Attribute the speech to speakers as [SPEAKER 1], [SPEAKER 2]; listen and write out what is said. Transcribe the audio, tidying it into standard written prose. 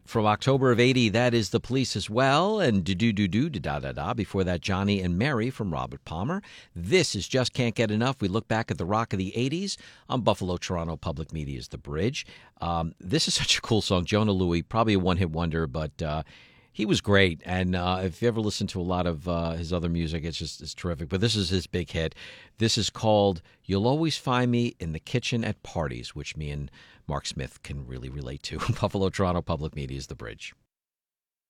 [SPEAKER 1] From October of '80, that is The Police as well, and do-do-do-do-da-da-da. Before that, Johnny and Mary from Robert Palmer. This is Just Can't Get Enough. We look back at the rock of the '80s on Buffalo Toronto Public Media's The Bridge. This is such a cool song. Jonah Louie, probably a one-hit wonder, but he was great. And if you ever listen to a lot of his other music, it's terrific. But this is his big hit. This is called You'll Always Find Me in the Kitchen at Parties, which me and Mark Smith can really relate to. Buffalo Toronto Public Media's The Bridge.